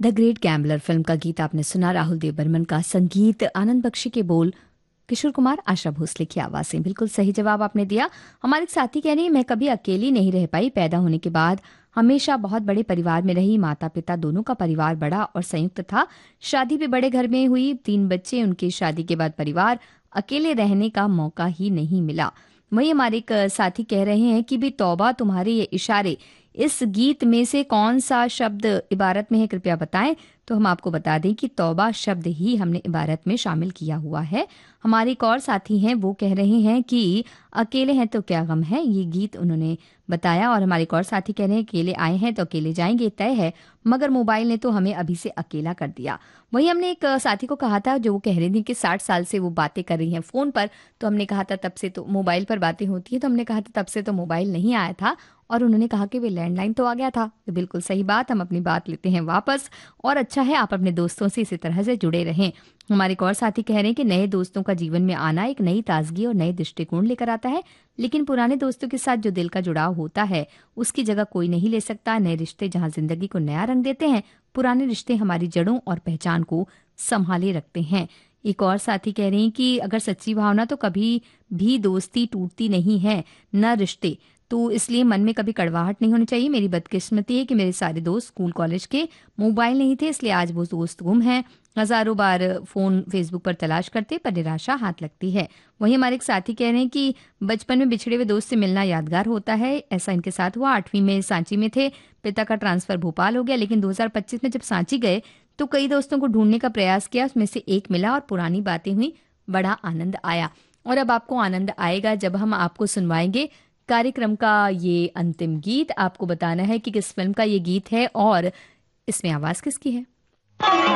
The great gambler film का गीत आपने सुना। राहुल देव बर्मन का संगीत, आनंद बख्शी के बोल, किशोर कुमार, आशा भोसले की आवाज से। बिल्कुल सही जवाब आपने दिया। हमारे साथी कह रही है, मैं कभी अकेली नहीं रह पाई। पैदा होने के बाद हमेशा बहुत बड़े परिवार में रही। माता पिता दोनों का परिवार बड़ा और संयुक्त था। शादी भी बड़े घर में हुई, 3 बच्चे। उनकी शादी के बाद परिवार अकेले रहने का मौका ही नहीं मिला। वही हमारे एक साथी कह रहे हैं कि भी तौबा तुम्हारे ये इशारे, इस गीत में से कौन सा शब्द इबारत में है, कृपया बताएं। तो हम आपको बता दें कि तौबा शब्द ही हमने इबारत में शामिल किया हुआ है। हमारे एक और साथी हैं, वो कह रहे हैं कि अकेले हैं तो क्या गम है, ये गीत उन्होंने बताया। और हमारे एक और साथी कह रहे हैं, अकेले आए हैं तो अकेले जाएंगे, तय है, मगर मोबाइल ने तो हमें अभी से अकेला कर दिया। वही हमने एक साथी को कहा था, जो वो कह रही थी कि 60 साल से वो बातें कर रही हैं फोन पर। तो हमने कहा था तब से तो मोबाइल पर बातें होती हैं, तो हमने कहा था तब से तो मोबाइल नहीं आया था। और उन्होंने कहा कि वे लैंडलाइन तो आ गया था। तो बिल्कुल सही बात, हम अपनी बात लेते हैं वापस। और अच्छा है, आप अपने दोस्तों से इसी तरह से जुड़े रहें। हमारे एक और साथी कह रहे हैं कि नए दोस्तों का जीवन में आना एक नई ताजगी और नए दृष्टिकोण लेकर आता है, लेकिन पुराने दोस्तों के साथ जो दिल का जुड़ाव होता है उसकी जगह कोई नहीं ले सकता। नए रिश्ते जहां जिंदगी को नया रंग देते हैं, पुराने रिश्ते हमारी जड़ों और पहचान को संभाले रखते हैं। एक और साथी कह रहे हैं कि अगर सच्ची भावना तो कभी भी दोस्ती टूटती नहीं है, न रिश्ते, तो इसलिए मन में कभी कड़वाहट नहीं होनी चाहिए। मेरी बदकिस्मती है कि मेरे सारे दोस्त स्कूल कॉलेज के, मोबाइल नहीं थे, इसलिए आज वो दोस्त गुम हैं। हजारों बार फोन फेसबुक पर तलाश करते, पर निराशा हाथ लगती है। वहीं हमारे एक साथी कह रहे हैं कि बचपन में बिछड़े हुए दोस्त से मिलना यादगार होता है। ऐसा इनके साथ हुआ। 8वीं में सांची में थे, पिता का ट्रांसफर भोपाल हो गया, लेकिन 2025 में जब सांची गए तो कई दोस्तों को ढूंढने का प्रयास किया, उसमें से एक मिला और पुरानी बातें हुई, बड़ा आनंद आया। और अब आपको आनंद आएगा जब हम आपको सुनवाएंगे कार्यक्रम का ये अंतिम गीत। आपको बताना है कि किस फिल्म का ये गीत है और इसमें आवाज किसकी है।